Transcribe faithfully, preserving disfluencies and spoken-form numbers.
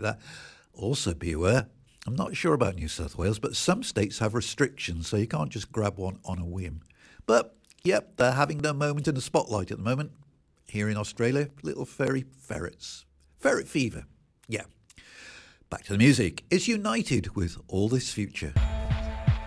that. Also be aware, I'm not sure about New South Wales, but some states have restrictions, so you can't just grab one on a whim. But, yep, they're having their moment in the spotlight at the moment. Here in Australia, little fairy ferrets. Ferret fever, yeah. Back to the music. It's United with All This Future.